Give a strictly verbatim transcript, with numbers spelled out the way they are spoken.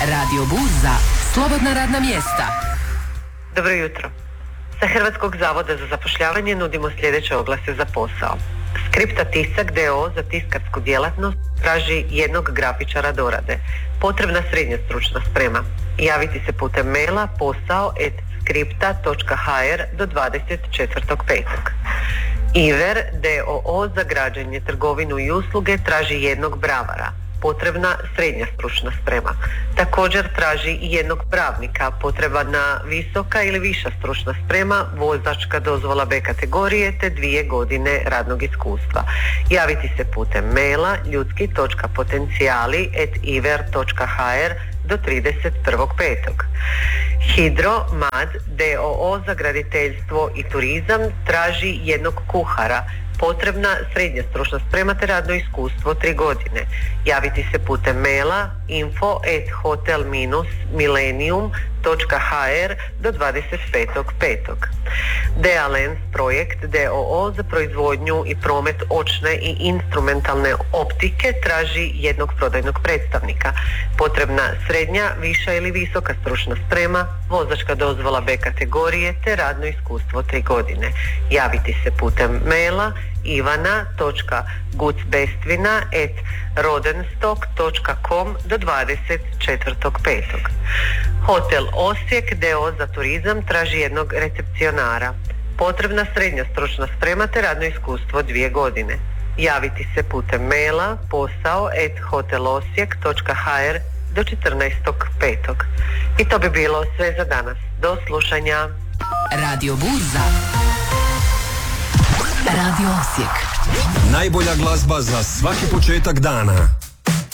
Radio Burza, slobodna radna mjesta. Dobro jutro. Sa Hrvatskog zavoda za zapošljavanje nudimo sljedeće oglase za posao. Skripta Tisak d o o za tiskarsku djelatnost traži jednog grafičara dorade. Potrebna srednja stručna sprema. Javiti se putem maila posao et skripta točka h r do dvadeset četvrtog petog Iver d o o za građenje, trgovinu i usluge traži jednog bravara. Potrebna srednja stručna sprema. Također traži i jednog pravnika, potrebna visoka ili viša stručna sprema, vozačka dozvola B kategorije te dvije godine radnog iskustva. Javiti se putem maila ljudski točka potencijali et iver točka h r do trideset prvog petog Hidro Mad d o o za graditeljstvo i turizam traži jednog kuhara. Potrebna srednja stručna sprema te radno iskustvo tri godine. Javiti se putem maila info et hotel millennium točka h r do dvadeset petog petog Dealens projekt d o o za proizvodnju i promet očne i instrumentalne optike traži jednog prodajnog predstavnika. Potrebna srednja, viša ili visoka stručna sprema, vozačka dozvola B kategorije te radno iskustvo tri godine. Javiti se putem maila ivana točka gucbestvina et rodenstock točka com do dvadeset četvrtog petog Hotel Osijek d o o za turizam traži jednog recepcionara. Potrebna srednja stručna sprema te radno iskustvo dvije godine. Javiti se putem maila posao et hotelosijek točka h r do četrnaestog petog I to bi bilo sve za danas. Do slušanja. Radio Burza. Radio Osijek. Najbolja glazba za svaki početak dana.